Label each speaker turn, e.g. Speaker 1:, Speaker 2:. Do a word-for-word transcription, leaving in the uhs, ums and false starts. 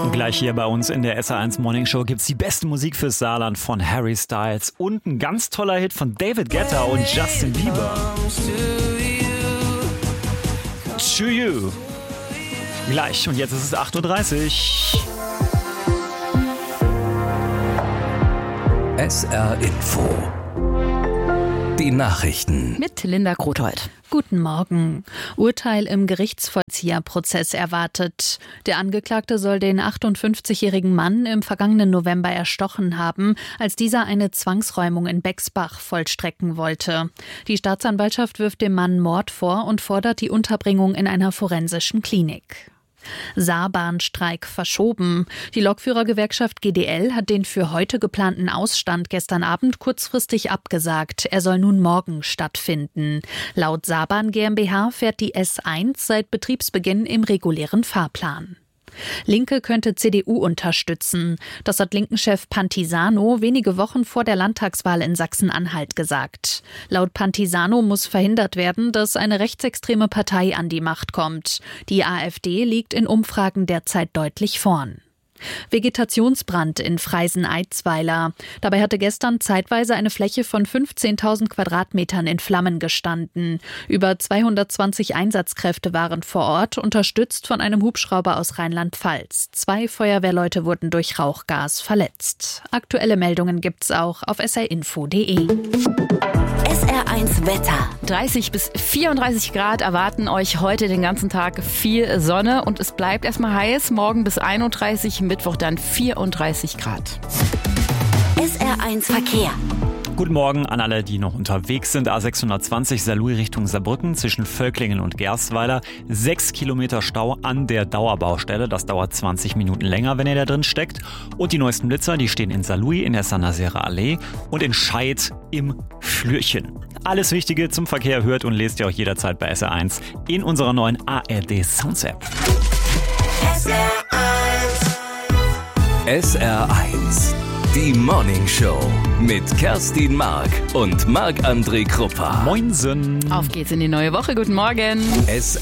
Speaker 1: Gleich hier bei uns in der S R eins Morning Show gibt's die beste Musik fürs Saarland von Harry Styles und ein ganz toller Hit von David Guetta und Justin Bieber. To You. Gleich, und jetzt ist es acht Uhr dreißig.
Speaker 2: S R Info. Die Nachrichten.
Speaker 3: Mit Linda Grothold.
Speaker 4: Guten Morgen. Urteil im Gerichtsvollzieherprozess erwartet. Der Angeklagte soll den achtundfünfzigjährigen Mann im vergangenen November erstochen haben, als dieser eine Zwangsräumung in Bexbach vollstrecken wollte. Die Staatsanwaltschaft wirft dem Mann Mord vor und fordert die Unterbringung in einer forensischen Klinik. Saarbahnstreik verschoben. Die Lokführergewerkschaft G D L hat den für heute geplanten Ausstand gestern Abend kurzfristig abgesagt. Er soll nun morgen stattfinden. Laut Saarbahn GmbH fährt die S eins seit Betriebsbeginn im regulären Fahrplan. Linke könnte C D U unterstützen. Das hat Linken-Chef Pantisano wenige Wochen vor der Landtagswahl in Sachsen-Anhalt gesagt. Laut Pantisano muss verhindert werden, dass eine rechtsextreme Partei an die Macht kommt. Die AfD liegt in Umfragen derzeit deutlich vorn. Vegetationsbrand in Freisen-Eidsweiler. Dabei hatte gestern zeitweise eine Fläche von fünfzehntausend Quadratmetern in Flammen gestanden. Über zweihundertzwanzig Einsatzkräfte waren vor Ort, unterstützt von einem Hubschrauber aus Rheinland-Pfalz. Zwei Feuerwehrleute wurden durch Rauchgas verletzt. Aktuelle Meldungen gibt's auch auf s r info punkt d e.
Speaker 3: S R eins Wetter. dreißig bis vierunddreißig Grad erwarten euch heute den ganzen Tag viel Sonne und es bleibt erstmal heiß. Morgen bis einunddreißig, Mittwoch dann vierunddreißig Grad.
Speaker 5: S R eins Verkehr.
Speaker 1: Guten Morgen an alle, die noch unterwegs sind. A sechshundertzwanzig Saarlouis Richtung Saarbrücken zwischen Völklingen und Gerstweiler. Sechs Kilometer Stau an der Dauerbaustelle. Das dauert zwanzig Minuten länger, wenn ihr da drin steckt. Und die neuesten Blitzer, die stehen in Saarlouis in der Saint-Nazaire Allee und in Scheid im Flürchen. Alles Wichtige zum Verkehr hört und lest ihr auch jederzeit bei S R eins in unserer neuen A R D Sounds App.
Speaker 2: S R eins. S R eins. Die Morning Show mit Kerstin Mark und Marc-André Kruppa.
Speaker 1: Moinsen.
Speaker 3: Auf geht's in die neue Woche. Guten Morgen.
Speaker 2: S